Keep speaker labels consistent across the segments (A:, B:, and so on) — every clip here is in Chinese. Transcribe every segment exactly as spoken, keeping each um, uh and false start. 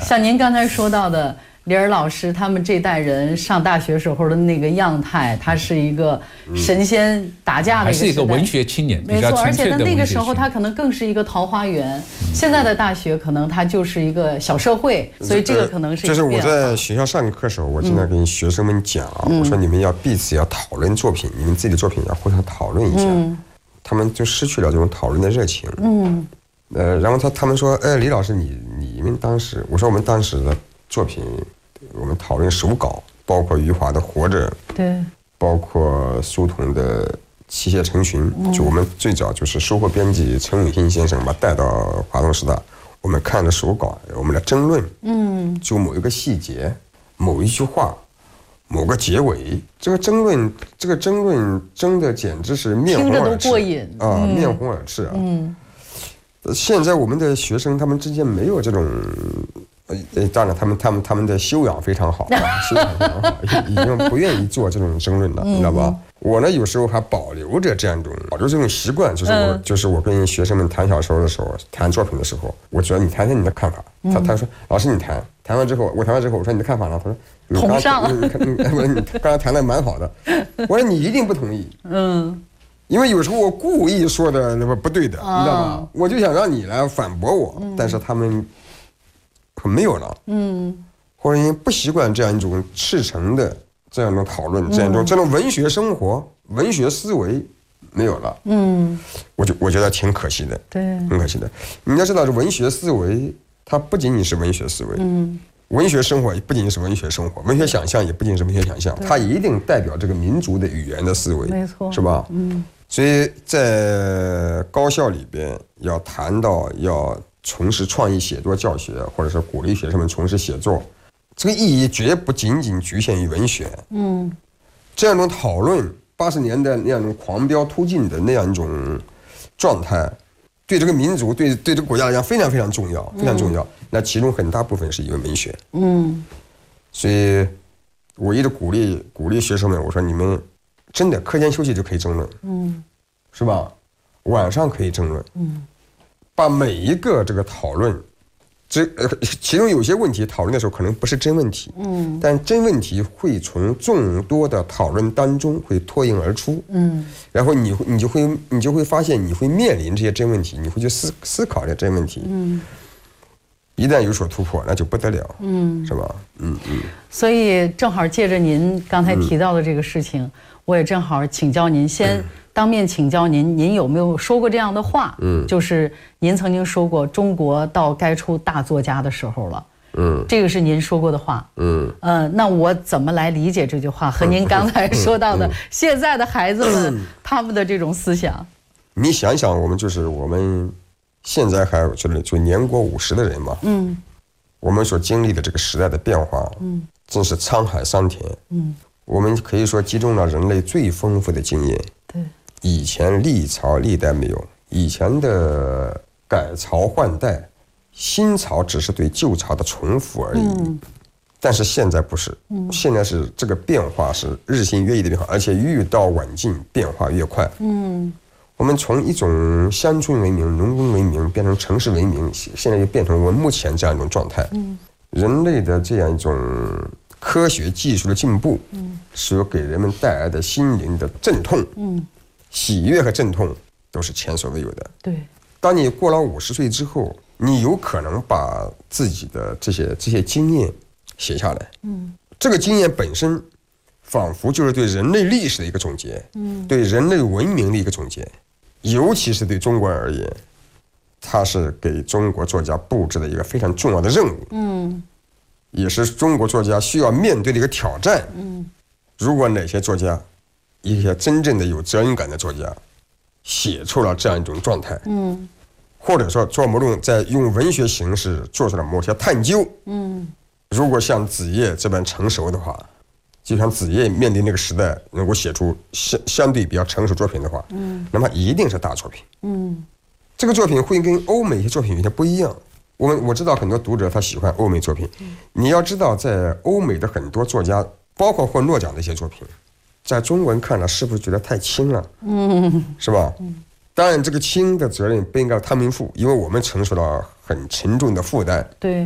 A: 像您刚才说到的。李尔老师他们这代人上大学时候的那个样态，他是一个神仙打架的一个时代，还
B: 是一个文学青年，
A: 没错。而且在那个时候，他可能更是一个桃花源。现在的大学可能它就是一个小社会，所以这个可能是一个
C: 就是我在学校上课的时候，我经常跟学生们讲，我说你们要彼此要讨论作品，你们自己的作品要互相讨论一下。他们就失去了这种讨论的热情。嗯。呃，然后他他们说，哎，李老师，你你们当时，我说我们当时的作品。我们讨论手稿，包括余华的《活着》，
A: 对，
C: 包括苏童的《妻妾成群》，嗯，就我们最早就是收获编辑陈伟新先生把带到华东师大，我们看着手稿，我们来争论，嗯，就某一个细节、某一句话、某个结尾，这个争论，这个争论争的简直是面红耳赤，听着
A: 都过瘾
C: 啊，嗯，面红耳赤啊，嗯，现在我们的学生他们之间没有这种。呃，当然，他们他们他们的修养非常好，啊，修养非常好，已经不愿意做这种争论了，你知道吧？我呢，有时候还保留着这样一种保留这种习惯，就是我就是我跟学生们谈小说的时候，谈作品的时候，我觉得你谈谈你的看法，他他说老师你谈，谈完之后我谈完之后我说你的看法呢？他说你刚才你你你刚才谈的蛮好的，我说你一定不同意，嗯。因为有时候我故意说的那么不对的，你知道吗？我就想让你来反驳我，但是他们。没有了，嗯，或者因为不习惯这样一种赤诚的这样一种讨论，这样一种这种文学生活、文学思维没有了，嗯，我就我觉得挺可惜的，
A: 对，
C: 很可惜的。你要知道，这文学思维它不仅仅是文学思维，嗯，文学生活也不仅仅是文学生活，文学想象也不仅仅是文学想象，它一定代表这个民族的语言的思维，
A: 没错，
C: 是吧？嗯，所以在高校里边要谈到要。从事创意写作教学，或者是鼓励学生们从事写作，这个意义绝不仅仅局限于文学。嗯，这样一种讨论，八十年代那样一种狂飙突进的那样一种状态，对这个民族、对对这个国家来讲非常非常重要，非常重要。嗯，那其中很大部分是因为文学。嗯，所以我一直鼓励鼓励学生们，我说你们真的课间休息就可以争论，嗯，是吧？晚上可以争论，嗯。把每一个这个讨论，这呃，其中有些问题讨论的时候可能不是真问题，嗯，但真问题会从众多的讨论当中会脱颖而出，嗯，然后你你就会你就会发现你会面临这些真问题，你会去思思考这真问题，嗯，一旦有所突破，那就不得了，嗯，是吧？嗯嗯。
A: 所以正好借着您刚才提到的这个事情，嗯，我也正好请教您先。嗯，当面请教您，您有没有说过这样的话？嗯，就是您曾经说过，中国到该出大作家的时候了。嗯，这个是您说过的话。嗯，呃，那我怎么来理解这句话和您刚才说到的现在的孩子们他们的这种思想？
C: 你想想，我们就是我们现在还就是就年过五十的人嘛。嗯，我们所经历的这个时代的变化，嗯，真是沧海桑田。嗯，我们可以说集中了人类最丰富的经验。
A: 对。
C: 以前历朝历代没有，以前的改朝换代，新朝只是对旧朝的重复而已。嗯，但是现在不是，嗯，现在是这个变化是日新月异的变化，而且愈到晚近，变化越快。嗯，我们从一种乡村文明、农耕文明变成城市文明，现在又变成我们目前这样一种状态。嗯，人类的这样一种科学技术的进步，嗯，所给人们带来的心灵的阵痛，嗯。喜悦和阵痛都是前所未有的。
A: 对，
C: 当你过了五十岁之后，你有可能把自己的这些这些经验写下来。嗯，这个经验本身，仿佛就是对人类历史的一个总结，嗯，对人类文明的一个总结，尤其是对中国人而言，它是给中国作家布置的一个非常重要的任务。嗯，也是中国作家需要面对的一个挑战。嗯，如果哪些作家，一些真正的有责任感的作家，写出了这样一种状态，嗯，或者说做某种在用文学形式做出了某些探究，嗯，如果像子夜这般成熟的话，就像子夜面对那个时代能够写出相相对比较成熟作品的话，嗯，那么一定是大作品，嗯，这个作品会跟欧美一些作品有些不一样。我们我知道很多读者他喜欢欧美作品，嗯，你要知道在欧美的很多作家，包括获诺奖的一些作品。在中国人看了，是不是觉得太轻了？嗯，是吧？嗯，当然，这个轻的责任不应该他们负，因为我们承受了很沉重的负担。
A: 对，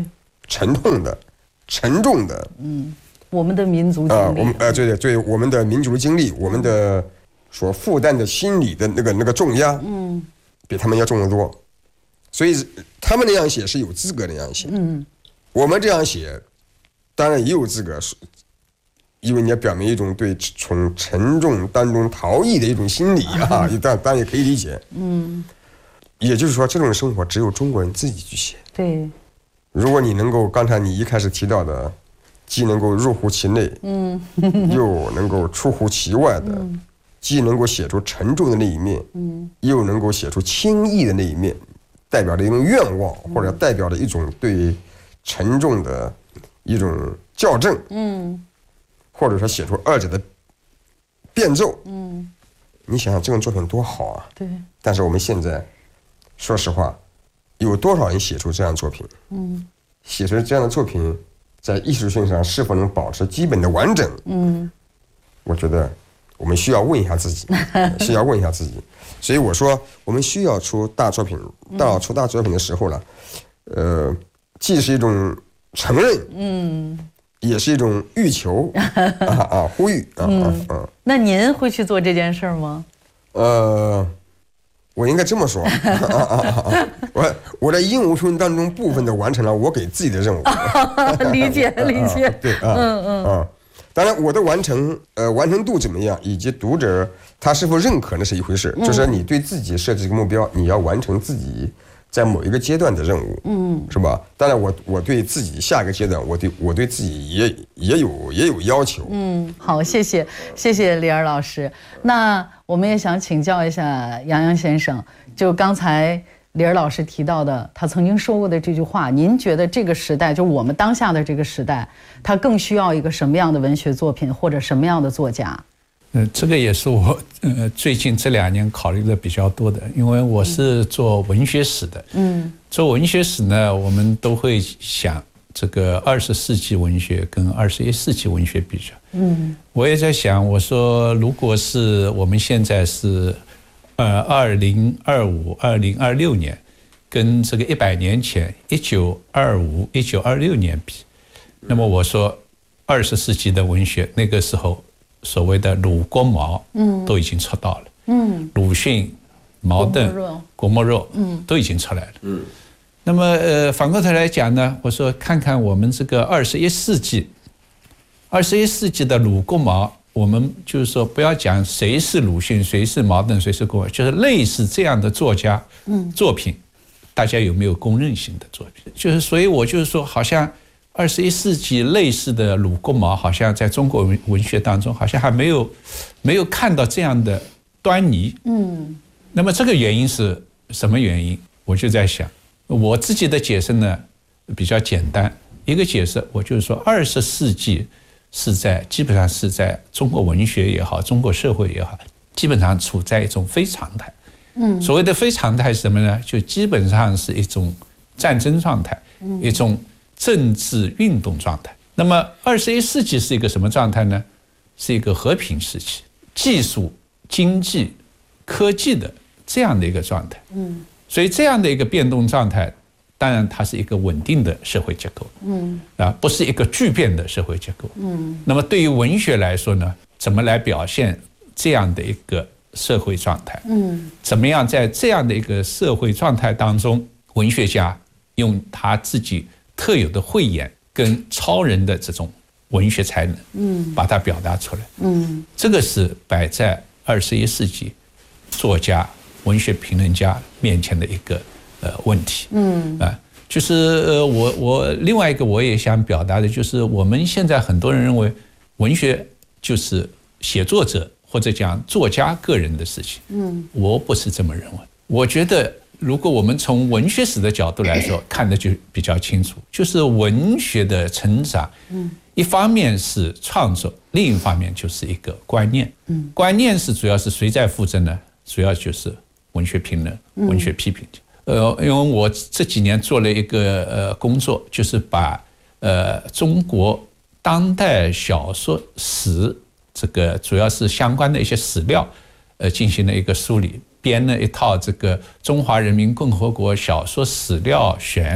C: 沉痛的、沉重的，
A: 嗯，我们的民族经历
C: 啊，我们呃，对对对，我们的民族的经历，我们的所负担的心理的那个那个重压，嗯，比他们要重得多，所以他们那样写是有资格那样写，嗯，我们这样写，当然也有资格，因为你要表明一种对从沉重当中逃逸的一种心理啊，当当然也可以理解，嗯。也就是说，这种生活只有中国人自己去写。
A: 对，
C: 如果你能够，刚才你一开始提到的，既能够入乎其内，嗯，又能够出乎其外的，嗯、既能够写出沉重的那一面，嗯，又能够写出轻易的那一面，代表着一种愿望，或者代表着一种对沉重的一种校正，嗯，或者说写出二者的变奏，嗯，你想想这种作品多好啊！
A: 对，
C: 但是我们现在。说实话，有多少人写出这样的作品？嗯，写出这样的作品，在艺术性上是否能保持基本的完整？嗯，我觉得我们需要问一下自己，需要问一下自己。所以我说，我们需要出大作品。到出大作品的时候了，呃，既是一种承认，嗯，也是一种欲求啊啊，呼吁啊啊啊。
A: 那您会去做这件事吗？
C: 呃。我应该这么说，啊啊啊、我我在应无穷当中部分的完成了我给自己的任务，
A: 理解理解，
C: 啊、对啊，嗯嗯啊，当然我的完成呃完成度怎么样，以及读者他是否认可那是一回事，嗯、就是你对自己设置一个目标，你要完成自己在某一个阶段的任务，嗯，是吧？当然我我对自己下一个阶段，我对我对自己也也有也有要求，
A: 嗯，好，谢谢谢谢李尔老师，那。我们也想请教一下杨洋先生，就刚才李尔老师提到的，他曾经说过的这句话，您觉得这个时代，就我们当下的这个时代，他更需要一个什么样的文学作品，或者什么样的作家？
B: 呃，这个也是我呃最近这两年考虑的比较多的，因为我是做文学史的，嗯，做文学史呢，我们都会想这个二十世纪文学跟二十一世纪文学比较。嗯，我也在想，我说，如果是我们现在是，呃，二零二五、二零二六年，跟这个一百年前一九二五、一九二六年比，那么我说，二十世纪的文学那个时候，所谓的鲁郭毛，嗯，都已经出道了，嗯，鲁迅、茅盾、郭沫若，嗯，都已经出来了，嗯。那么，呃，反过头来讲呢，我说，看看我们这个二十一世纪。二十一世纪的鲁郭毛，我们就是说不要讲谁是鲁迅，谁是茅盾，谁是郭沫，就是类似这样的作家，嗯，作品，大家有没有公认性的作品？就是所以我就是说，好像二十一世纪类似的鲁郭毛，好像在中国文学当中，好像还没有没有看到这样的端倪。嗯，那么这个原因是什么原因？我就在想，我自己的解释呢比较简单，一个解释我就是说，二十世纪。是在基本上是在中国文学也好，中国社会也好，基本上处在一种非常态。嗯，所谓的非常态是什么呢？就基本上是一种战争状态，嗯、一种政治运动状态。那么二十一世纪是一个什么状态呢？是一个和平时期，技术、经济、科技的这样的一个状态。嗯，所以这样的一个变动状态。当然，它是一个稳定的社会结构，嗯，啊，不是一个巨变的社会结构，嗯。那么，对于文学来说呢，怎么来表现这样的一个社会状态？嗯，怎么样在这样的一个社会状态当中，文学家用他自己特有的慧眼跟超人的这种文学才能，嗯，把它表达出来，嗯，这个是摆在二十一世纪作家、文学评论家面前的一个。呃，问题，嗯啊，就是呃，我我另外一个我也想表达的就是，我们现在很多人认为文学就是写作者或者讲作家个人的事情，嗯，我不是这么认为。我觉得，如果我们从文学史的角度来说，看的就比较清楚，就是文学的成长，嗯，一方面是创作，另一方面就是一个观念，嗯，观念是主要是谁在负责呢？主要就是文学评论、文学批评家。呃，因为我这几年做了一个呃工作，就是把呃中国当代小说史这个主要是相关的一些史料，呃进行了一个梳理，编了一套这个《中华人民共和国小说史料选》，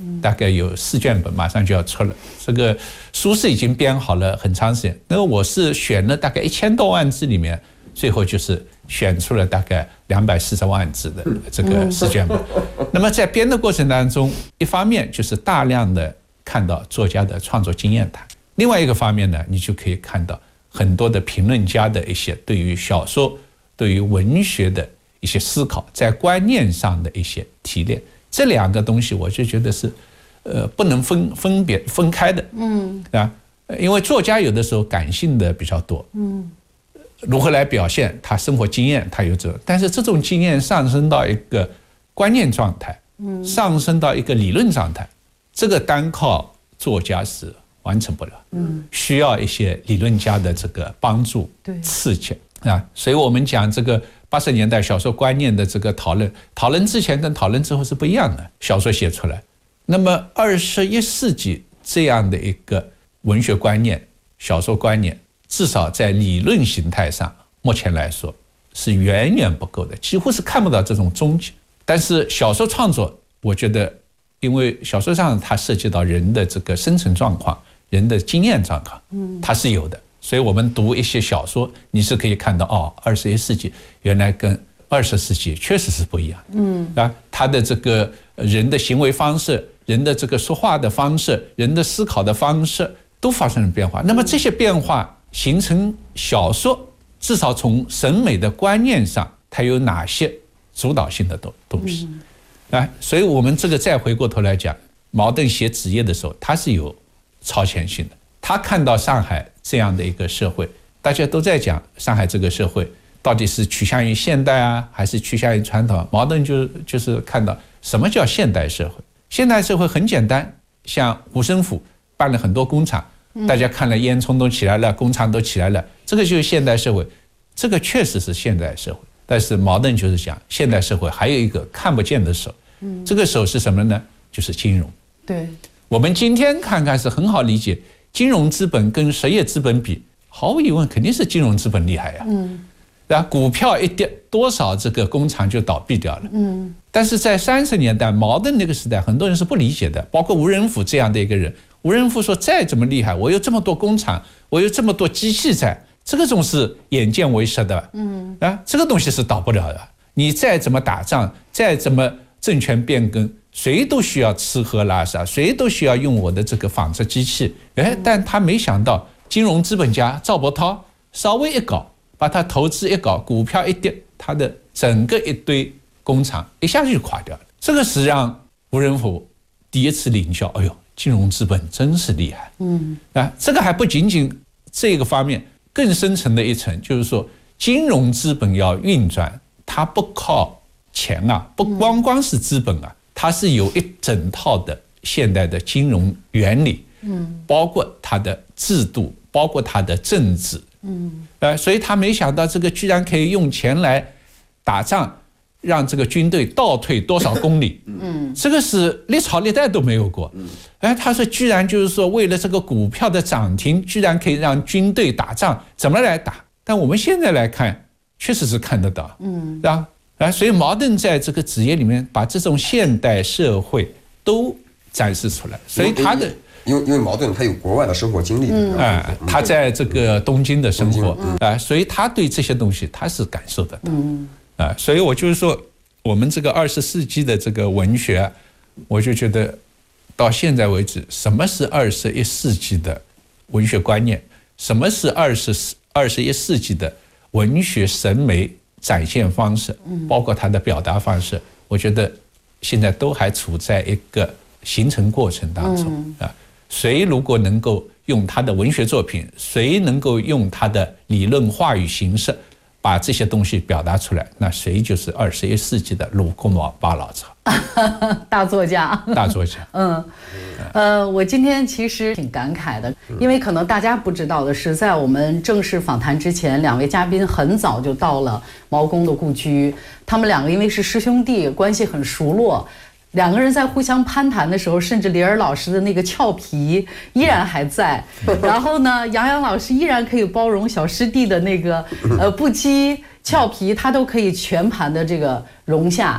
B: 大概有四卷本，马上就要出了。这个书是已经编好了很长时间，那个我是选了大概一千多万字里面，最后就是选出了大概两百四十万字的这个四卷本。那么在编的过程当中，一方面就是大量的看到作家的创作经验谈，另外一个方面呢，你就可以看到很多的评论家的一些对于小说、对于文学的一些思考，在观念上的一些提炼。这两个东西，我就觉得是，呃，不能分分别分开的，嗯，啊，因为作家有的时候感性的比较多，嗯，如何来表现他生活经验，他有这种，但是这种经验上升到一个观念状态，嗯，上升到一个理论状态，这个单靠作家是完成不了，嗯，需要一些理论家的这个帮助、刺激啊，所以我们讲这个。八十年代小说观念的这个讨论，讨论之前跟讨论之后是不一样的。小说写出来，那么二十一世纪这样的一个文学观念、小说观念，至少在理论形态上，目前来说是远远不够的，几乎是看不到这种踪迹。但是小说创作，我觉得，因为小说上它涉及到人的这个生存状况、人的经验状况，它是有的。所以我们读一些小说，你是可以看到哦，二十一世纪原来跟二十世纪确实是不一样，嗯啊，他的这个人的行为方式、人的这个说话的方式、人的思考的方式都发生了变化。那么这些变化形成小说，至少从审美的观念上，它有哪些主导性的东东西啊？所以我们这个再回过头来讲，茅盾写子夜的时候，他是有超前性的。他看到上海这样的一个社会，大家都在讲上海这个社会到底是趋向于现代啊，还是趋向于传统？茅盾就就是看到什么叫现代社会。现代社会很简单，像胡生府办了很多工厂，大家看了烟囱都起来了，工厂都起来了，这个就是现代社会。这个确实是现代社会，但是茅盾就是讲现代社会还有一个看不见的手，这个手是什么呢？就是金融。对，我们今天看看是很好理解。金融资本跟实业资本比，毫无疑问肯定是金融资本厉害呀。嗯，然后股票一跌，多少这个工厂就倒闭掉了。嗯，但是在三十年代茅盾那个时代，很多人是不理解的，包括吴仁甫这样的一个人。吴仁甫说：“再怎么厉害，我有这么多工厂，我有这么多机器在，这个总是眼见为实的。嗯，啊，这个东西是倒不了的。你再怎么打仗，再怎么政权变更。”谁都需要吃喝拉撒，谁都需要用我的这个纺织机器。哎，但他没想到，金融资本家赵伯韬稍微一搞，把他投资一搞，股票一跌，他的整个一堆工厂一下就垮掉了。这个是让吴仁甫第一次领教，哎呦，金融资本真是厉害。嗯，啊，这个还不仅仅这个方面，更深层的一层就是说，金融资本要运转，它不靠钱啊，不光光是资本啊。它是有一整套的现代的金融原理，嗯，包括它的制度，包括它的政治，嗯，呃，所以他没想到这个居然可以用钱来打仗，让这个军队倒退多少公里，嗯，这个是历朝历代都没有过，哎，他说居然就是说为了这个股票的涨停，居然可以让军队打仗，怎么来打？但我们现在来看，确实是看得到，嗯，啊。啊，所以茅盾在这个子夜里面把这种现代社会都展示出来，所以他的
C: 因为因为茅盾他有国外的生活经历，
B: 嗯，啊，他在这个东京的生活，啊，所以他对这些东西他是感受得到，嗯，啊，所以我就是说，我们这个二十世纪的这个文学，我就觉得到现在为止，什么是二十一世纪的文学观念，什么是二十二十一世纪的文学审美展现方式，包括它的表达方式，我觉得现在都还处在一个形成过程当中啊。谁如果能够用他的文学作品，谁能够用他的理论话语形式把这些东西表达出来，那谁就是二十一世纪的鲁库马巴老巢
A: 大作家，
B: 大作家。
A: 嗯，呃，我今天其实挺感慨的，因为可能大家不知道的是，在我们正式访谈之前，两位嘉宾很早就到了毛公的故居，他们两个因为是师兄弟，关系很熟络。两个人在互相攀谈的时候，甚至李尔老师的那个俏皮依然还在，然后呢，杨洋老师依然可以包容小师弟的那个呃不羁俏皮，他都可以全盘的这个容下。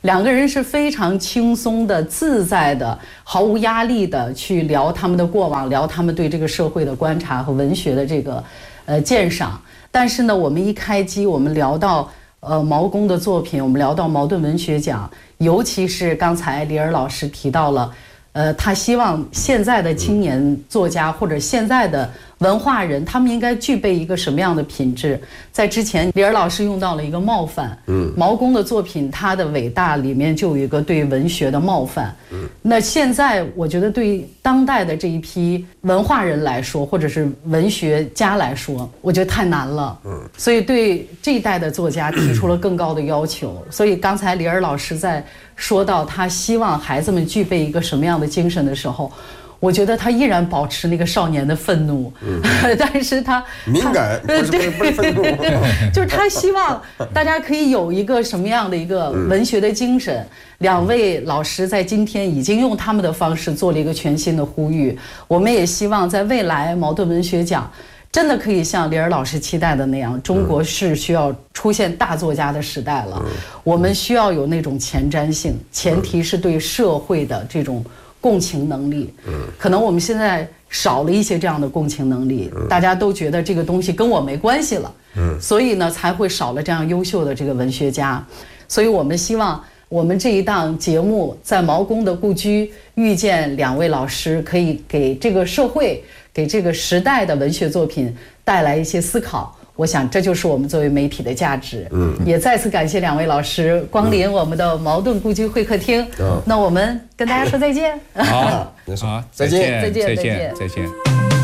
A: 两个人是非常轻松的、自在的、毫无压力的去聊他们的过往，聊他们对这个社会的观察和文学的这个呃鉴赏。但是呢，我们一开机，我们聊到呃毛公的作品，我们聊到茅盾文学奖，尤其是刚才李尔老师提到了。呃，他希望现在的青年作家或者现在的文化人，他们应该具备一个什么样的品质？在之前，李尔老师用到了一个冒犯。嗯，毛公的作品，他的伟大里面就有一个对文学的冒犯。嗯，那现在我觉得对当代的这一批文化人来说，或者是文学家来说，我觉得太难了。嗯，所以对这一代的作家提出了更高的要求。所以刚才李尔老师在说到他希望孩子们具备一个什么样的精神的时候，我觉得他依然保持那个少年的愤怒，嗯、但是他
C: 敏感，不是不是愤怒，
A: 就是他希望大家可以有一个什么样的一个文学的精神。嗯、两位老师在今天已经用他们的方式做了一个全新的呼吁，我们也希望在未来茅盾文学奖真的可以像李尔老师期待的那样，中国是需要出现大作家的时代了。我们需要有那种前瞻性，前提是对社会的这种共情能力。可能我们现在少了一些这样的共情能力，大家都觉得这个东西跟我没关系了，所以呢才会少了这样优秀的这个文学家。所以我们希望我们这一档节目在毛公的故居遇见两位老师，可以给这个社会给这个时代的文学作品带来一些思考，我想这就是我们作为媒体的价值。嗯，也再次感谢两位老师光临我们的茅盾故居会客厅。嗯，那我们跟大家说再见。
B: 好，好，再见，
A: 再见，
B: 再见，再见。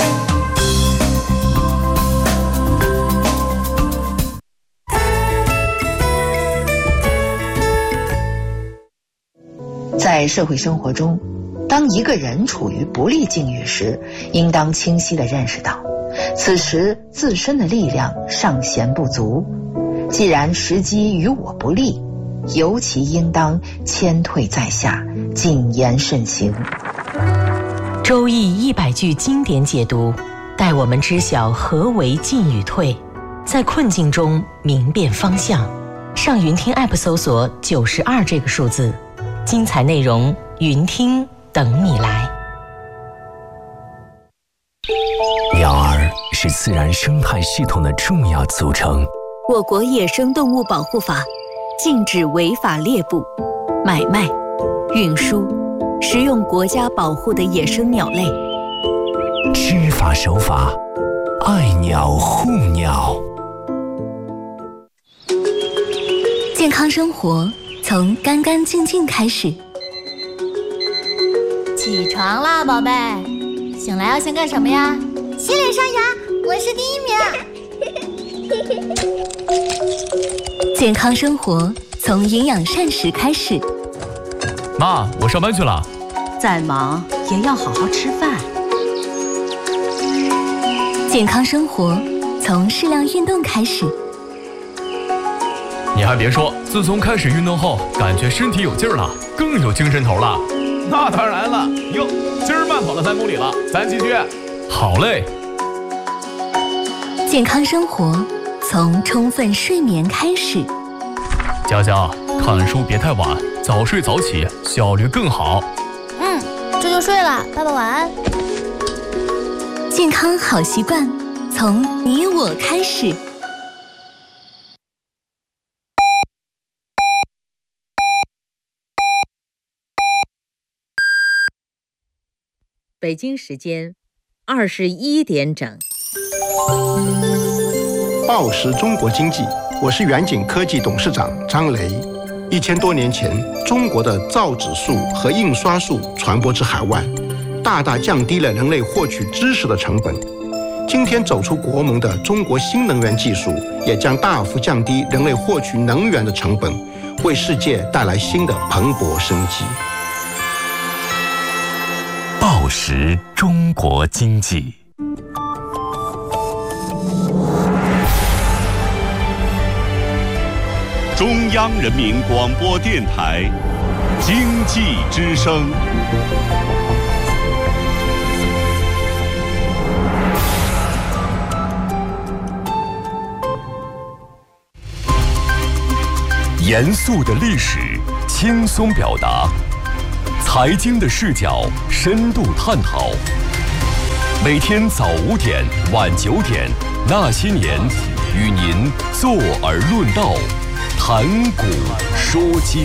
D: 在社会生活中，当一个人处于不利境遇时，应当清晰地认识到，此时自身的力量尚显不足。既然时机与我不利，尤其应当谦退在下，谨言慎行。
E: 周易一百句经典解读，带我们知晓何为进与退，在困境中明辨方向。上云听 App 搜索九十二这个数字，精彩内容云听等你来。
F: 鸟儿是自然生态系统的重要组成。
G: 我国野生动物保护法禁止违法猎捕、买卖、运输、食用国家保护的野生鸟类。
F: 知法守法，爱鸟护鸟。
G: 健康生活从干干净净开始。
H: 起床啦，宝贝！醒来要先干什么呀？
I: 洗脸刷牙，我是第一名。
G: 健康生活从营养膳食开始。
J: 妈，我上班去了。
E: 再忙也要好好吃饭。
G: 健康生活从适量运动开始。
J: 你还别说，自从开始运动后，感觉身体有劲儿了，更有精神头了。
K: 那当然了，哟，今儿慢跑了三公里了，咱继续。
J: 好嘞。
G: 健康生活从充分睡眠开始。
J: 佳佳，看书别太晚，早睡早起，效率更好。
H: 嗯，这就睡了，爸爸晚安。
G: 健康好习惯从你我开始。
E: 北京时间二十一点整。
L: 报时中国经济，我是远景科技董事长张雷。一千多年前，中国的造纸术和印刷术传播至海外，大大降低了人类获取知识的成本。今天走出国门的中国新能源技术，也将大幅降低人类获取能源的成本，为世界带来新的蓬勃生机。
F: 报时中国经济。
M: 中央人民广播电台经济之声。严肃的历史，
F: 轻松表达，财经的视角深度探讨。每天早五点晚九点，那些年与您坐而论道，谈古说今。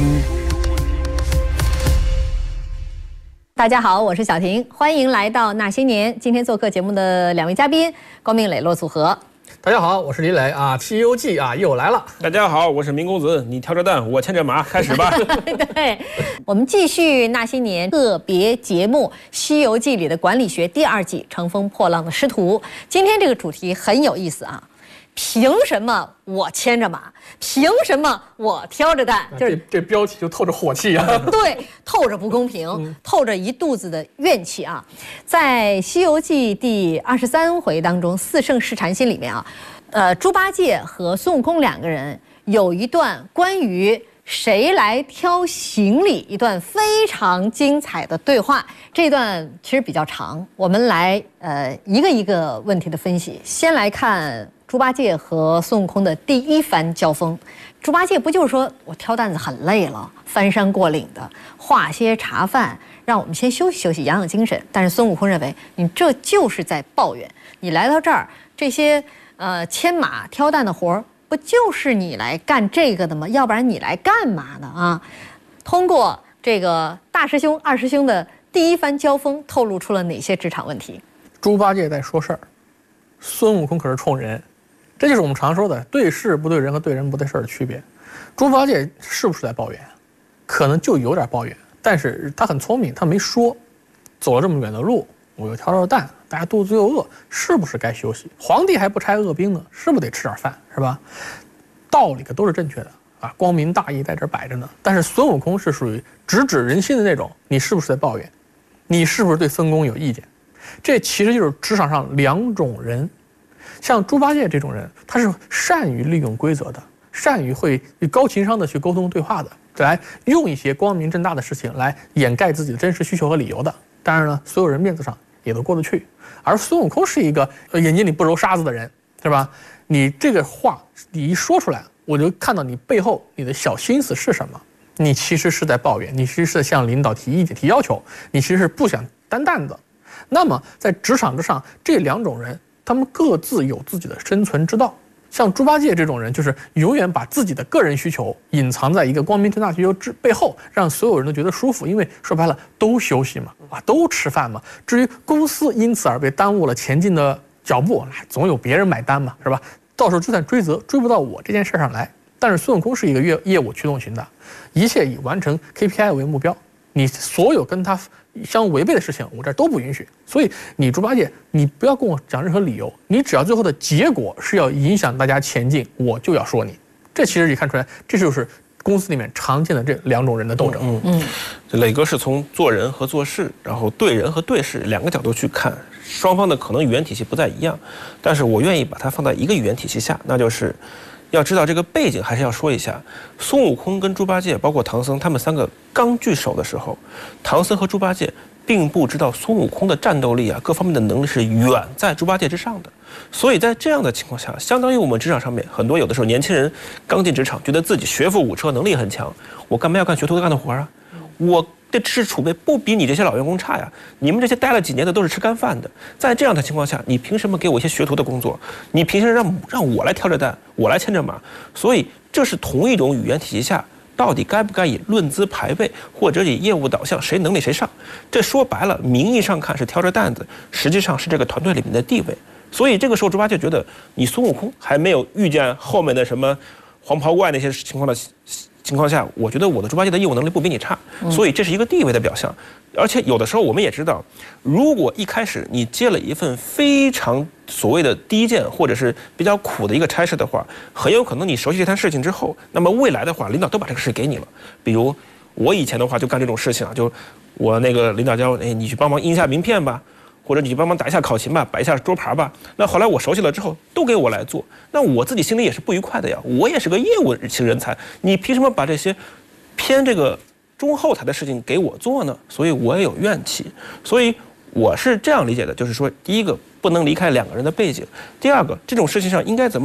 N: 大家好，我是小婷，欢迎来到那些年。今天做客节目的两位嘉宾，光明磊落组合。
O: 大家好，我是李磊啊，《西游记》啊又来了。
K: 大家好，我是明公子，你挑着担，我牵着马，开始吧。
N: 对，我们继续那些年特别节目《西游记》里的管理学第二季《乘风破浪的师徒》。今天这个主题很有意思啊。凭什么我牵着马？凭什么我挑着担？
O: 就是这, 这标题就透着火气啊！
N: 对，透着不公平，嗯、透着一肚子的怨气啊！在《西游记》第二十三回当中，四圣试禅心里面啊，呃，猪八戒和孙悟空两个人有一段关于谁来挑行李一段非常精彩的对话。这段其实比较长，我们来呃一个一个问题的分析。先来看猪八戒和孙悟空的第一番交锋。猪八戒不就是说我挑担子很累了，翻山过岭的，化些茶饭，让我们先休息休息，养养精神。但是孙悟空认为你这就是在抱怨，你来到这儿这些呃牵马挑担的活儿，不就是你来干这个的吗？要不然你来干嘛呢啊？通过这个大师兄二师兄的第一番交锋，透露出了哪些职场问题？
O: 猪八戒在说事儿，孙悟空可是冲人。这就是我们常说的对事不对人和对人不对事的区别。猪八戒是不是在抱怨？可能就有点抱怨，但是他很聪明，他没说。走了这么远的路，我又挑着担，大家肚子又饿，是不是该休息？皇帝还不差饿兵呢，是不是得吃点饭？是吧？道理可都是正确的啊，光明大义在这摆着呢。但是孙悟空是属于直指人心的那种，你是不是在抱怨？你是不是对分工有意见？这其实就是职场上两种人。像猪八戒这种人，他是善于利用规则的，善于会高情商的去沟通对话的，来用一些光明正大的事情来掩盖自己的真实需求和理由的。当然呢，所有人面子上也都过得去。而孙悟空是一个眼睛里不揉沙子的人，是吧？你这个话你一说出来，我就看到你背后你的小心思是什么。你其实是在抱怨，你其实是向领导提意见、提要求，你其实是不想担担子。那么在职场之上，这两种人，他们各自有自己的生存之道。像猪八戒这种人，就是永远把自己的个人需求隐藏在一个光明正大需求之背后，让所有人都觉得舒服。因为说白了，都休息嘛，啊，都吃饭嘛。至于公司因此而被耽误了前进的脚步，总有别人买单嘛，是吧？到时候就算追责，追不到我这件事上来。但是孙悟空是一个业业务驱动型的，一切以完成 K P I 为目标。你所有跟他相违背的事情，我这都不允许。所以你猪八戒，你不要跟我讲任何理由，你只要最后的结果是要影响大家前进，我就要说你。这其实你看出来，这就是公司里面常见的这两种人的斗争。
K: 嗯嗯，这磊哥是从做人和做事，然后对人和对事两个角度去看，双方的可能语言体系不太一样，但是我愿意把它放在一个语言体系下，那就是要知道这个背景，还是要说一下，孙悟空跟猪八戒，包括唐僧，他们三个刚聚首的时候，唐僧和猪八戒并不知道孙悟空的战斗力啊，各方面的能力是远在猪八戒之上的。所以在这样的情况下，相当于我们职场上面很多有的时候年轻人刚进职场，觉得自己学富五车，能力很强，我干嘛要干学徒干的活啊？我的知识储备不比你这些老员工差呀，你们这些待了几年的都是吃干饭的。在这样的情况下，你凭什么给我一些学徒的工作？你凭什么让让我来挑着担，我来牵着马？所以这是同一种语言体系下，到底该不该以论资排辈，或者以业务导向，谁能力谁上？这说白了，名义上看是挑着担子，实际上是这个团队里面的地位。所以这个时候，猪八戒觉得你孙悟空还没有遇见后面的什么黄袍怪那些情况的情况下，我觉得我的猪八戒的业务能力不比你差，所以这是一个地位的表象。而且有的时候我们也知道，如果一开始你接了一份非常所谓的低贱或者是比较苦的一个差事的话，很有可能你熟悉这摊事情之后，那么未来的话，领导都把这个事给你了。比如我以前的话就干这种事情啊，就我那个领导叫哎你去帮忙印一下名片吧，或者你去帮忙打一下考勤吧，摆一下桌牌吧。那后来我熟悉了之后，都给我来做，那我自己心里也是不愉快的呀。我也是个业务型人才，你凭什么把这些偏这个中后台的事情给我做呢？所以我也有怨气。所以我是这样理解的，就是说，第一个不能离开两个人的背景，第二个这种事情上应该怎么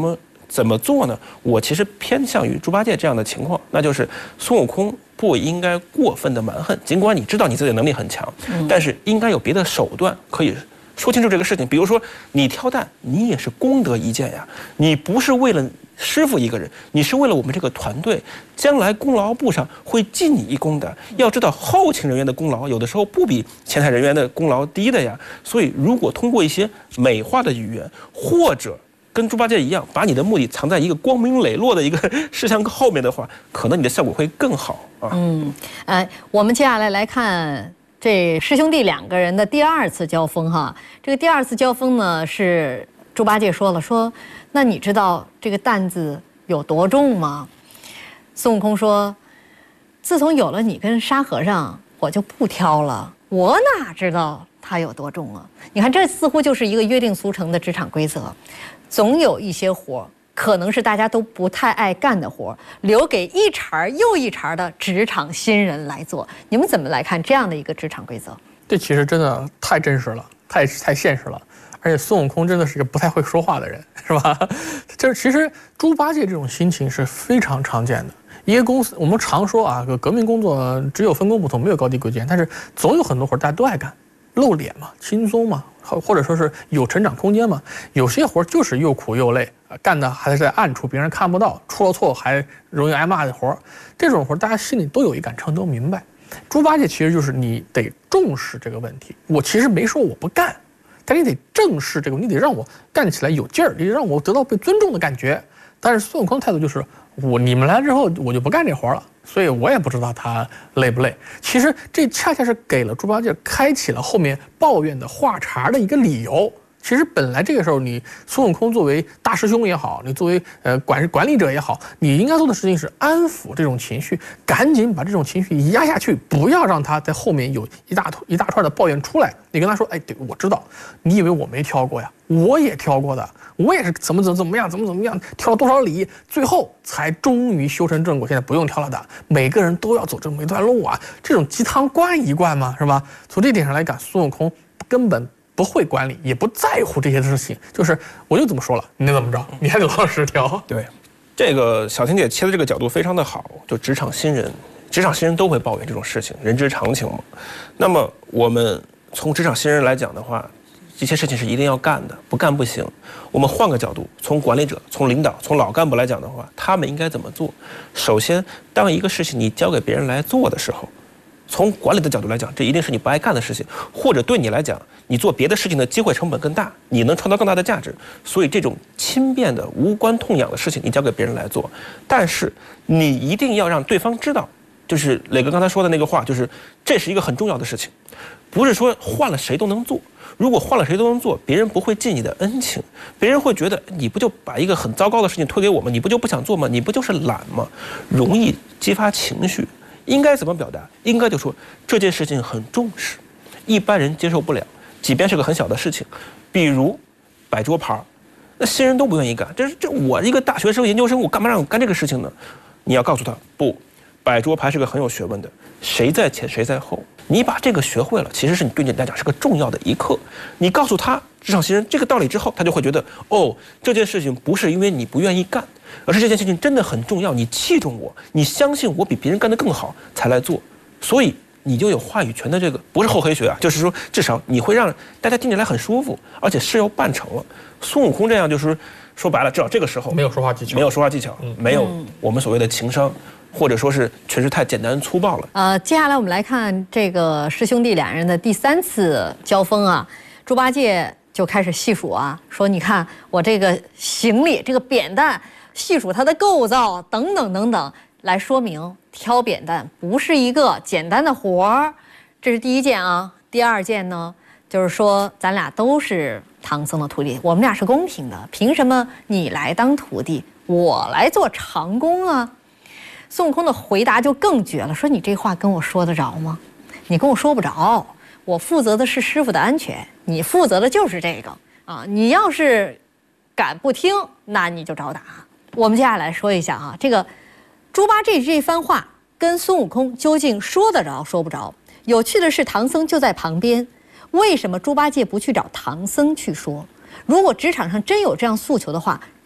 K: 怎么做呢？我其实偏向于猪八戒这样的情况，那就是孙悟空不应该过分的蛮横，尽管你知道你自己的能力很强，但是应该有别的手段可以说清楚这个事情。比如说你挑担，你也是功德一件呀，你不是为了师傅一个人，你是为了我们这个团队，将来功劳簿上会记你一功的。要知道后勤人员的功劳有的时候不比前台人员的功劳低的呀。所以如果通过一些美化的语言，或者跟猪八戒一样，把你的目的藏在一个光明磊落的一个事项后面的话，可能你的效果会更好啊。
N: 嗯，呃，我们接下来来看这师兄弟两个人的第二次交锋哈。这个第二次交锋呢，是猪八戒说了说，那你知道这个担子有多重吗？孙悟空说，自从有了你跟沙和尚，我就不挑了，我哪知道它有多重啊？你看，这似乎就是一个约定俗成的职场规则。总有一些活可能是大家都不太爱干的活，留给一茬又一茬的职场新人来做。你们怎么来看这样的一个职场规则？
O: 这其实真的太真实了，太太现实了。而且孙悟空真的是一个不太会说话的人，是吧？就是其实猪八戒这种心情是非常常见的。一个公司，我们常说啊，革命工作只有分工不同，没有高低贵贱，但是总有很多活大家都爱干，露脸嘛，轻松嘛，或者说是有成长空间嘛。有些活就是又苦又累，干的还是在暗处，别人看不到，出了错还容易挨骂的活。这种活大家心里都有一杆秤，都明白。猪八戒其实就是你得重视这个问题。我其实没说我不干，但你得正视这个，你得让我干起来有劲儿，你得让我得到被尊重的感觉。但是孙悟空的态度就是，我你们来之后我就不干这活了，所以我也不知道他累不累。其实这恰恰是给了猪八戒开启了后面抱怨的话茬的一个理由。其实本来这个时候，你孙悟空作为大师兄也好，你作为呃管管理者也好，你应该做的事情是安抚这种情绪，赶紧把这种情绪压下去，不要让他在后面有一大一大串的抱怨出来。你跟他说，哎，对，我知道，你以为我没挑过呀？我也挑过的，我也是怎么怎么怎么样，怎么怎么样，挑了多少里，最后才终于修成正果。现在不用挑了的，每个人都要走这么一段路啊！这种鸡汤灌一灌嘛，是吧？从这点上来讲，孙悟空根本不会管理，也不在乎这些事情，就是我就这么说了，你怎么着，你还得老实挑。
K: 对，这个小婷姐切的这个角度非常的好，就职场新人，职场新人都会抱怨这种事情，人之常情嘛。那么我们从职场新人来讲的话，这些事情是一定要干的，不干不行。我们换个角度，从管理者、从领导、从老干部来讲的话，他们应该怎么做？首先，当一个事情你交给别人来做的时候，从管理的角度来讲，这一定是你不爱干的事情，或者对你来讲，你做别的事情的机会成本更大，你能创造更大的价值。所以这种轻便的、无关痛痒的事情，你交给别人来做。但是你一定要让对方知道，就是磊哥刚才说的那个话，就是这是一个很重要的事情，不是说换了谁都能做。如果换了谁都能做，别人不会记你的恩情，别人会觉得你不就把一个很糟糕的事情推给我们，你不就不想做吗？你不就是懒吗？容易激发情绪。应该怎么表达？应该就说这件事情很重视，一般人接受不了，即便是个很小的事情，比如摆桌牌，那新人都不愿意干。这是这我一个大学生、研究生，我干嘛让我干这个事情呢？你要告诉他，不，摆桌牌是个很有学问的，谁在前谁在后。你把这个学会了，其实是你对你来讲是个重要的一课。你告诉他职场新人这个道理之后，他就会觉得，哦，这件事情不是因为你不愿意干，而是这件事情真的很重要，你器重我，你相信我比别人干得更好才来做，所以你就有话语权的这个，不是厚黑学啊，就是说至少你会让大家听起来很舒服，而且事要办成了。孙悟空这样就是说白了，至少这个时候
O: 没有说话技巧，
K: 没有说话技巧，嗯、没有我们所谓的情商。或者说是确实太简单粗暴了。
N: 呃，接下来我们来看这个师兄弟两人的第三次交锋啊，猪八戒就开始细数啊，说你看我这个行李这个扁担，细数它的构造等等等等，来说明挑扁担不是一个简单的活儿。这是第一件啊。第二件呢，就是说咱俩都是唐僧的徒弟，我们俩是公平的，凭什么你来当徒弟，我来做长工啊？孙悟空的回答就更绝了，说你这话跟我说得着吗？你跟我说不着，我负责的是师傅的安全，你负责的就是这个啊！你要是敢不听，那你就找打。我们接下来说一下啊，这个猪八戒这番话跟孙悟空究竟说得着说不着？有趣的是，唐僧就在旁边，为什么猪八戒不去找唐僧去说？如果职场上真有这样诉求的话，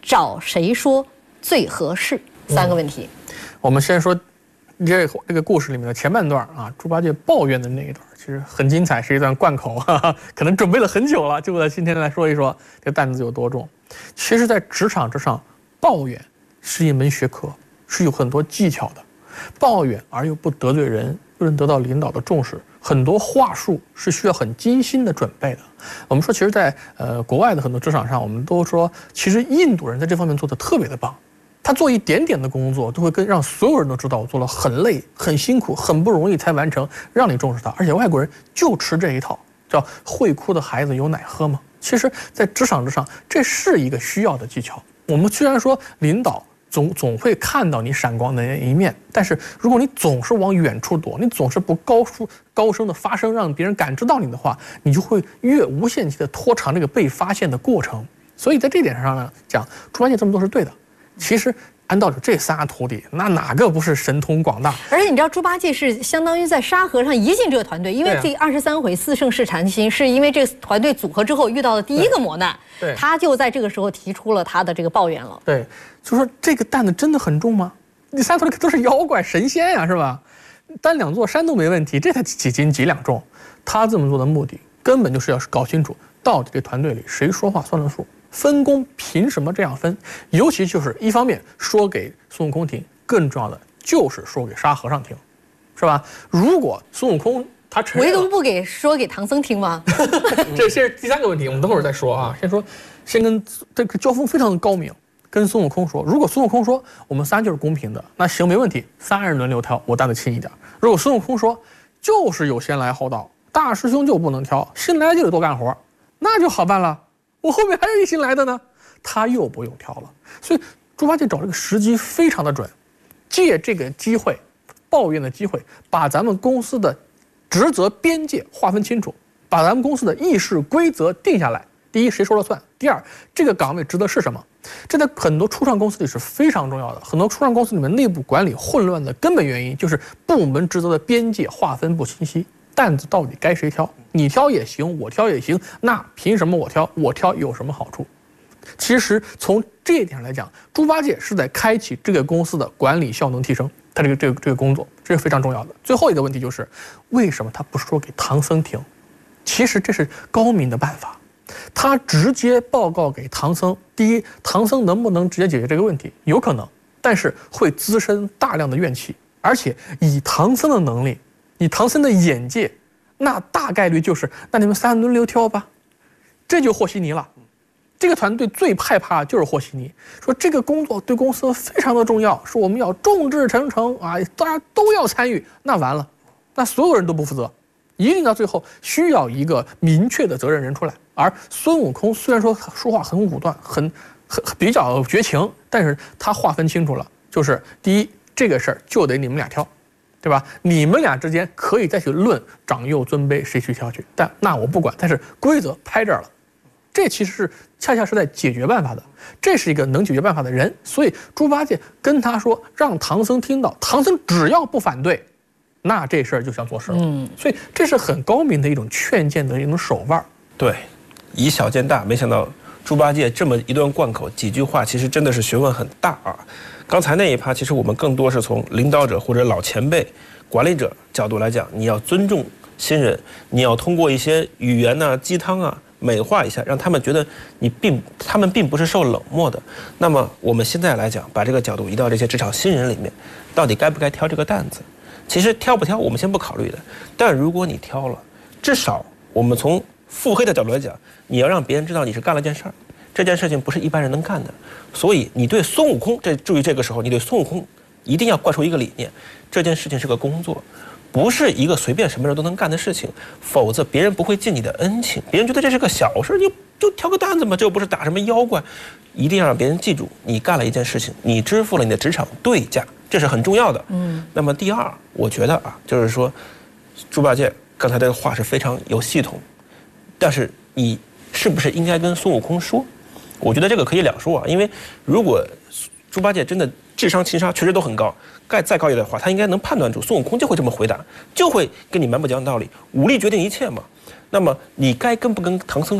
N: 找谁说最合适？三个问题。
O: 嗯、我们先说这这个故事里面的前半段啊，猪八戒抱怨的那一段，其实很精彩，是一段贯口，哈哈，可能准备了很久了，就在今天来说一说这担子有多重。其实，在职场之上，抱怨是一门学科，是有很多技巧的。抱怨而又不得罪人，又能得到领导的重视，很多话术是需要很精心的准备的。我们说，其实在，在呃国外的很多职场上，我们都说，其实印度人在这方面做得特别的棒。他做一点点的工作，都会跟让所有人都知道我做了很累、很辛苦、很不容易才完成，让你重视他。而且外国人就吃这一套，叫会哭的孩子有奶喝吗？其实，在职场之上，这是一个需要的技巧。我们虽然说领导总总会看到你闪光的一面，但是如果你总是往远处躲，你总是不高出高声的发声，让别人感知到你的话，你就会越无限期的拖长这个被发现的过程。所以在这点上呢，讲猪八戒这么做是对的。其实按道理，这仨徒弟那哪个不是神通广大？
N: 而且你知道，猪八戒是相当于在沙和尚一进这个团队，因为第二十三回四圣试禅心是因为这个团队组合之后遇到的第一个磨难，
O: 对，
N: 他就在这个时候提出了他的这个抱怨了。
O: 对，就说这个担子真的很重吗？第三徒弟都是妖怪神仙呀，是吧？担两座山都没问题，这才几斤几两重。他这么做的目的，根本就是要搞清楚到底这团队里谁说话算了数。分工凭什么这样分？尤其就是一方面说给孙悟空听，更重要的就是说给沙和尚听，是吧？如果孙悟空他承认，
N: 唯独不给说给唐僧听吗？
O: 这是第三个问题，我们等会儿再说啊。先说，先跟这个交锋非常的高明，跟孙悟空说，如果孙悟空说我们仨就是公平的，那行没问题，仨人轮流挑，我担得轻一点。如果孙悟空说就是有先来后到，大师兄就不能挑，新来就得多干活，那就好办了。我后面还有一新来的呢，他又不用挑了。所以猪八戒找这个时机非常的准，借这个机会，抱怨的机会，把咱们公司的职责边界划分清楚，把咱们公司的议事规则定下来。第一，谁说了算；第二，这个岗位职责是什么？这在很多初创公司里是非常重要的。很多初创公司里面内部管理混乱的根本原因就是部门职责的边界划分不清晰。担子到底该谁挑？你挑也行，我挑也行，那凭什么我挑？我挑有什么好处？其实从这一点上来讲，猪八戒是在开启这个公司的管理效能提升，他这个这个这个工作，这是非常重要的。最后一个问题就是，为什么他不说给唐僧听？其实这是高明的办法，他直接报告给唐僧。第一，唐僧能不能直接解决这个问题？有可能，但是会滋生大量的怨气，而且以唐僧的能力。以唐僧的眼界，那大概率就是，那你们仨轮流挑吧，这就和稀泥了。这个团队最害怕就是和稀泥，说这个工作对公司非常的重要，说我们要众志成城啊，大家都要参与，那完了，那所有人都不负责，一定到最后需要一个明确的责任人出来。而孙悟空虽然说说话很武断，很很比较绝情，但是他划分清楚了，就是第一，这个事儿就得你们俩挑。对吧？你们俩之间可以再去论长幼尊卑，谁去挑去，但那我不管。但是规则拍这儿了，这其实是恰恰是在解决办法的，这是一个能解决办法的人。所以猪八戒跟他说，让唐僧听到，唐僧只要不反对，那这事儿就像做事了。嗯，所以这是很高明的一种劝谏的一种手腕。
K: 对，以小见大，没想到猪八戒这么一段贯口，几句话，其实真的是学问很大啊。刚才那一趴，其实我们更多是从领导者或者老前辈、管理者角度来讲，你要尊重新人，你要通过一些语言啊、鸡汤啊，美化一下，让他们觉得你并他们并不是受冷漠的。那么我们现在来讲，把这个角度移到这些职场新人里面，到底该不该挑这个担子？其实挑不挑，我们先不考虑的。但如果你挑了，至少我们从腹黑的角度来讲，你要让别人知道你是干了件事儿。这件事情不是一般人能干的，所以你对孙悟空，这注意这个时候，你对孙悟空一定要灌输一个理念：这件事情是个工作，不是一个随便什么人都能干的事情，否则别人不会尽你的恩情，别人觉得这是个小事，你就挑个担子嘛，这又不是打什么妖怪。一定要让别人记住，你干了一件事情，你支付了你的职场对价，这是很重要的。嗯。那么第二，我觉得啊，就是说，猪八戒刚才的话是非常有系统，但是你是不是应该跟孙悟空说？我觉得这个可以两说啊，因为如果猪八戒真的智商情商确实都很高，再再高一点的话，他应该能判断出孙悟空就会这么回答，就会跟你蛮不讲道理，武力决定一切嘛。那么你该跟不跟唐僧说？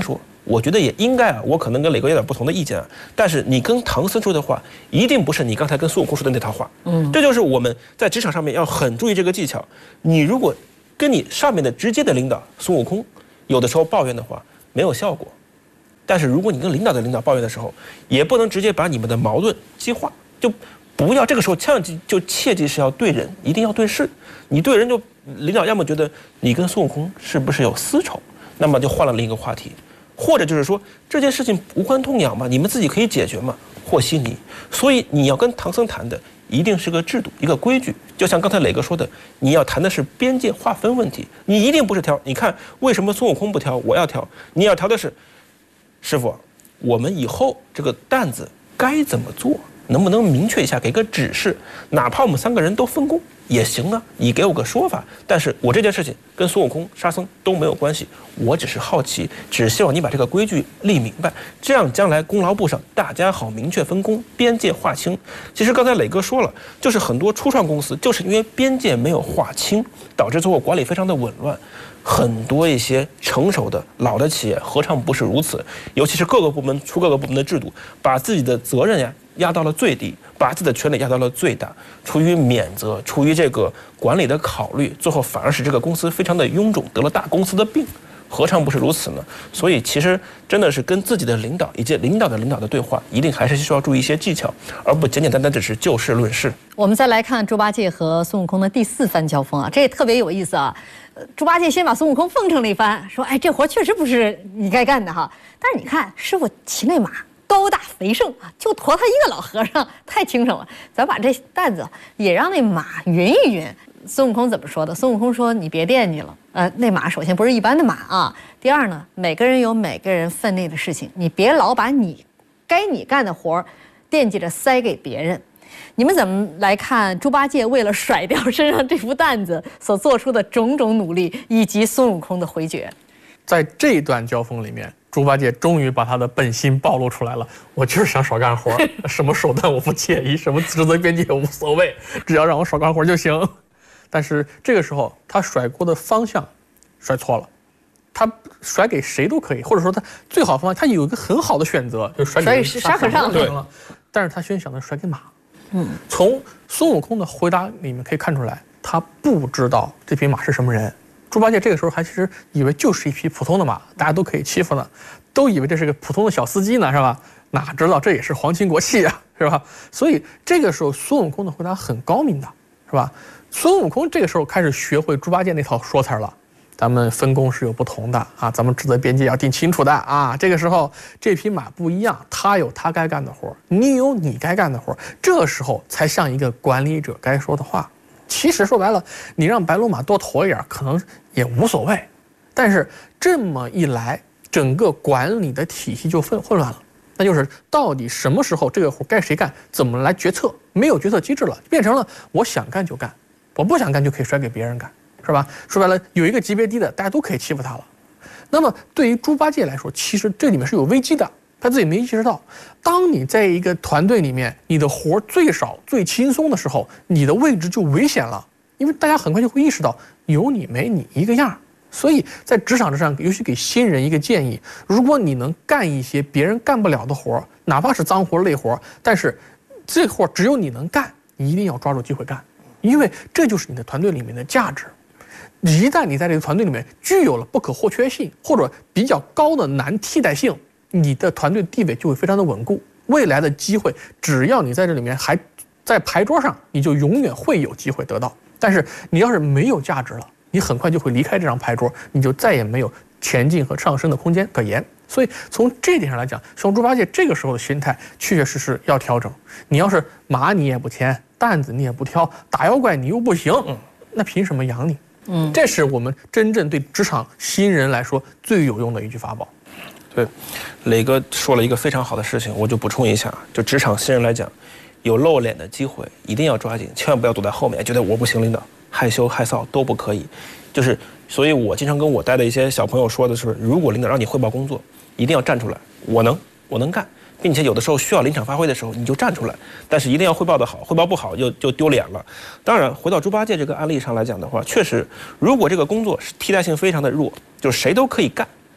K: 我觉得也应该啊，我可能跟磊哥有点不同的意见啊，但是你跟唐僧说的话，一定不是你刚才跟孙悟空说的那套话。嗯，这就是我们在职场上面要很注意这个技巧。你如果跟你上面的直接的领导孙悟空，有的时候抱怨的话没有效果，但是如果你跟领导的领导抱怨的时候，也不能直接把你们的矛盾激化，就不要这个时候千万记就切记是要对人，一定要对事。你对人就领导要么觉得你跟孙悟空是不是有私仇，那么就换了另一个话题。或者就是说这件事情无关痛痒嘛，你们自己可以解决嘛，和稀泥。所以你要跟唐僧谈的一定是个制度，一个规矩。就像刚才磊哥说的，你要谈的是边界划分问题，你一定不是挑。你看为什么孙悟空不挑，我要挑？你要挑的是，师傅，我们以后这个担子该怎么做？能不能明确一下，给个指示？哪怕我们三个人都分工也行啊，你给我个说法。但是我这件事情跟孙悟空、沙僧都没有关系，我只是好奇，只希望你把这个规矩立明白，这样将来功劳簿上大家好明确分工，边界划清。其实刚才磊哥说了，就是很多初创公司就是因为边界没有划清，导致最后管理非常的紊乱。很多一些成熟的老的企业何尝不是如此？尤其是各个部门出各个部门的制度，把自己的责任呀压到了最低，把自己的权利压到了最大，出于免责，出于这个管理的考虑，最后反而使这个公司非常的臃肿，得了大公司的病。何尝不是如此呢？所以其实真的是跟自己的领导以及领导的领导的对话，一定还是需要注意一些技巧，而不简简单单只是就事论事。
N: 我们再来看猪八戒和孙悟空的第四番交锋啊，这也特别有意思啊。猪八戒先把孙悟空奉承了一番，说：“哎，这活确实不是你该干的哈。”但是你看，师傅骑那马高大肥盛啊，就驮他一个老和尚，太轻省了。咱把这担子也让那马匀一匀。孙悟空怎么说的？孙悟空说：“你别惦记了，呃，那马首先不是一般的马啊。第二呢，每个人有每个人分内的事情，你别老把你该你干的活惦记着塞给别人。”你们怎么来看猪八戒为了甩掉身上这副担子所做出的种种努力，以及孙悟空的回绝？
O: 在这段交锋里面，猪八戒终于把他的本心暴露出来了。我就是想少干活，什么手段我不介意，什么职责边界我无所谓，只要让我少干活就行。但是这个时候，他甩锅的方向甩错了，他甩给谁都可以，或者说他最好方向，他有一个很好的选择，就甩给
N: 沙和尚
O: 对了。但是他先想的甩给马。嗯，从孙悟空的回答里面可以看出来，他不知道这匹马是什么人。猪八戒这个时候还其实以为就是一匹普通的马，大家都可以欺负呢，都以为这是个普通的小司机呢，是吧？哪知道这也是皇亲国戚啊，是吧？所以这个时候孙悟空的回答很高明的，是吧？孙悟空这个时候开始学会猪八戒那套说辞了。咱们分工是有不同的啊，咱们职责边界要定清楚的啊。这个时候这匹马不一样，他有他该干的活，你有你该干的活，这时候才像一个管理者该说的话。其实说白了，你让白龙马多驮一点可能也无所谓，但是这么一来，整个管理的体系就混混乱了。那就是到底什么时候这个活该谁干，怎么来决策，没有决策机制了，变成了我想干就干，我不想干就可以甩给别人干，是吧？说白了，有一个级别低的，大家都可以欺负他了。那么对于猪八戒来说，其实这里面是有危机的，他自己没意识到。当你在一个团队里面，你的活最少、最轻松的时候，你的位置就危险了，因为大家很快就会意识到有你没你一个样。所以在职场之上，尤其给新人一个建议：如果你能干一些别人干不了的活，哪怕是脏活累活，但是这活只有你能干，你一定要抓住机会干，因为这就是你的团队里面的价值。一旦你在这个团队里面具有了不可或缺性或者比较高的难替代性，你的团队地位就会非常的稳固。未来的机会，只要你在这里面还在牌桌上，你就永远会有机会得到。但是你要是没有价值了，你很快就会离开这张牌桌，你就再也没有前进和上升的空间可言。所以从这点上来讲，像猪八戒这个时候的心态确确实实要调整。你要是马你也不牵，担子你也不挑，打妖怪你又不行，那凭什么养你？嗯，这是我们真正对职场新人来说最有用的一句法宝。
K: 对，磊哥说了一个非常好的事情，我就补充一下，就职场新人来讲，有露脸的机会一定要抓紧，千万不要躲在后面，觉得我不行，领导害羞害臊都不可以。就是，所以我经常跟我带的一些小朋友说的是，如果领导让你汇报工作，一定要站出来，我能，我能干。并且有的时候需要临场发挥的时候，你就站出来，但是一定要汇报的好，汇报不好就就丢脸了。当然，回到猪八戒这个案例上来讲的话，确实，如果这个工作是替代性非常的弱，就是谁都可以干，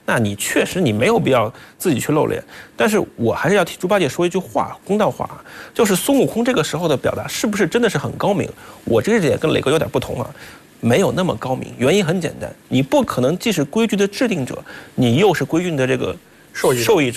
K: 那你确实你没有必要自己去露脸。但是我还是要替猪八戒说一句话，公道话，就是孙悟空这个时候的表达是不是真的是很高明？我这个点跟磊哥有点不同啊，没有那么高明。原因很简单，你不可能既是规矩的制定者，你又是规矩的这个受益受益者。